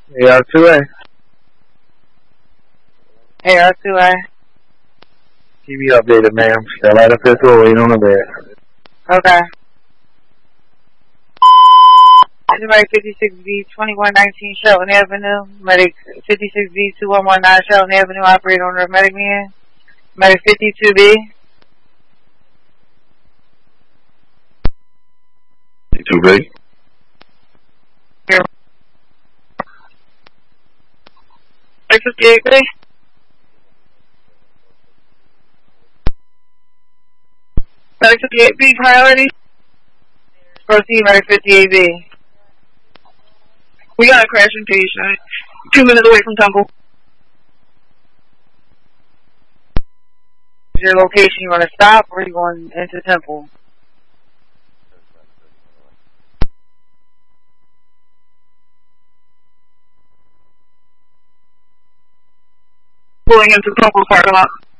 AR2A. AR2A. Keep me updated, ma'am. Still at a pistol waiting on the bed. Okay. Medic 56B 2119 Shelton Avenue. Medic 56B 2119 Shelton Avenue. Operator on the medic man. Medic 52B. 52B. Here. Medic 58B. Medic 58B priority. Proceed, Medic 58B. We got a crashing patient. 2 minutes away from Temple. Your location, you want to stop or are you going into Temple? Pulling into Temple parking lot.